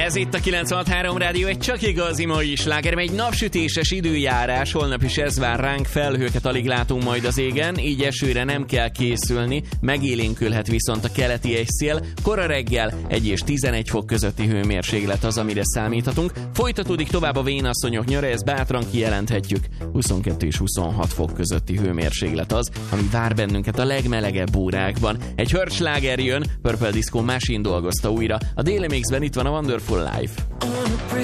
Ez itt a 96.3 Rádió, egy csak igazi mai sláger, egy napsütéses időjárás, holnap is ez vár ránk, felhőket alig látunk majd az égen, így esőre nem kell készülni, megélénkülhet viszont a keleti egyszél, kora reggel 1 és 11 fok közötti hőmérséklet az, amire számíthatunk, folytatódik tovább a vénasszonyok nyara, ezt bátran kijelenthetjük, 22 és 26 fok közötti hőmérséklet az, ami vár bennünket a legmelegebb órákban. Egy hörcsláger jön, Purple Disco Machine dolgozta újra, a Daily Mixben itt van a Wonderful Life.